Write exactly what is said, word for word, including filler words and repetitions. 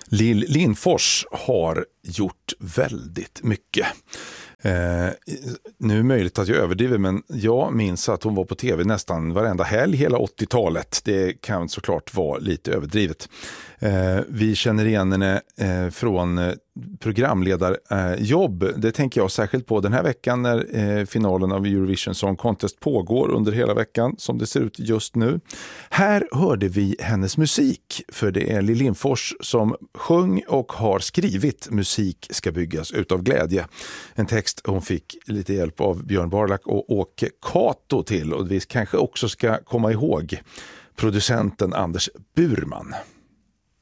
Lill Lindfors har gjort väldigt mycket. Eh, nu är det möjligt att jag överdriver, men jag minns att hon var på tv nästan varenda helg hela åttiotalet. Det kan såklart vara lite överdrivet. Eh, vi känner igen henne eh, från eh, programledarjobb. Eh, det tänker jag särskilt på den här veckan när eh, finalen av Eurovision Song Contest pågår under hela veckan som det ser ut just nu. Här hörde vi hennes musik, för det är Lill Lindfors som sjöng och har skrivit Musik ska byggas utav glädje. En text hon fick lite hjälp av Björn Barlack och Åke Kato till, och vi kanske också ska komma ihåg producenten Anders Burman.